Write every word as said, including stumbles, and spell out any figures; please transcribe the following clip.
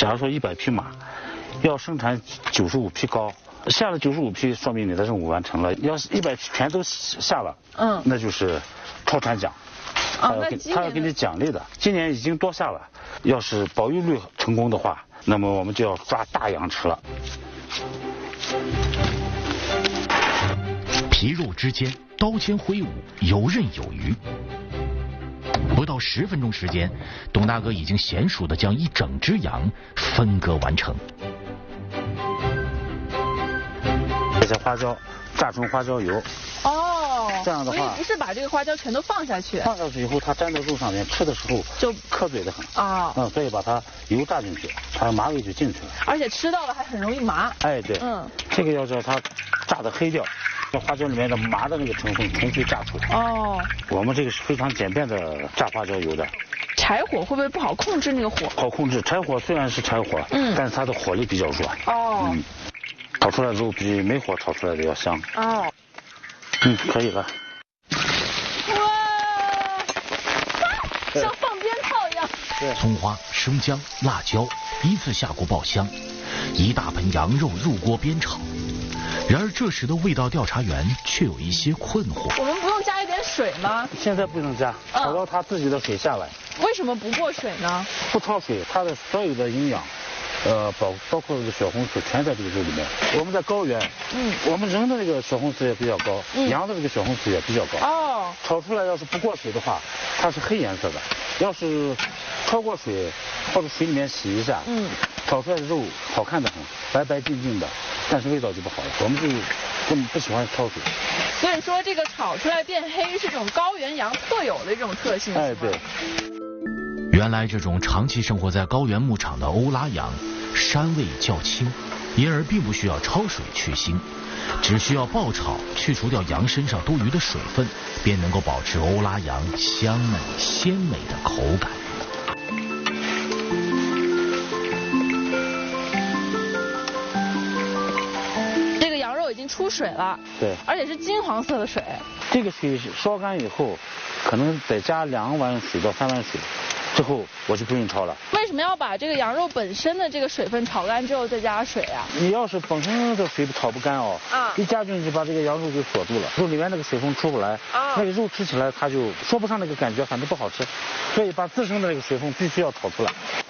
假如说一百匹马，要生产九十五匹膏，下了九十五匹，说明你的任务完成了。要是一百匹全都下了，嗯，那就是超产奖，他要给他要给你奖励的。今年已经多下了，要是保育率成功的话，那么我们就要抓大羊吃了。 皮肉之间，刀尖挥舞，游刃有余。不到十分钟时间，董大哥已经娴熟地将一整只羊分割完成。 这些花椒榨成花椒油。哦，这样的话， 所以不是把这个花椒全都放下去， 放下去以后，它粘在肉上面，吃的时候就磕嘴的很。啊，嗯，所以把它油炸进去，它麻味就进去了。 而且吃到了还很容易麻。 哎，对，嗯，这个要叫它炸的黑掉。这花椒里面的麻的那个成分纯粹炸出来。哦，我们这个是非常简便的炸花椒油的。 柴火会不会不好控制那个火？ 好控制，柴火虽然是柴火，嗯，但是它的火力比较弱。哦，嗯，炒出来的肉比没火炒出来的要香。哦，嗯，可以了。 哇，像放鞭炮一样。 对，葱花、生姜、辣椒依次下锅爆香，一大盆羊肉入锅煸炒。然而这时的味道调查员却有一些困惑。 我们不用加一点水吗？ 现在不能加，炒到它自己的水下来。 为什么不过水呢？ 不焯水，它的所有的营养，呃，包包括这个血红素全在这个肉里面。我们在高原，嗯，我们人的这个血红素也比较高，嗯，羊的这个血红素也比较高。哦，炒出来要是不过水的话，它是黑颜色的；要是焯过水或者水里面洗一下，嗯，炒出来的肉好看的很，白白净净的。但是味道就不好了，我们就根本不喜欢焯水。 所以说，这个炒出来变黑是这种高原羊特有的一种特性。 哎，对。 原来这种长期生活在高原牧场的欧拉羊，膻味较轻，因而并不需要焯水去腥，只需要爆炒去除掉羊身上多余的水分，便能够保持欧拉羊香美鲜美的口感。 出水了， 对， 而且是金黄色的水。 这个水烧干以后，可能得加两碗水到三碗水，之后我就不用焯了。 为什么要把这个羊肉本身的这个水分炒干之后再加水啊？ 你要是本身的水炒不干哦，啊，一加进去把这个羊肉就锁住了，肉里面那个水分出不来，啊，那个肉吃起来它就说不上那个感觉，反正不好吃。所以把自身的那个水分必须要炒出来。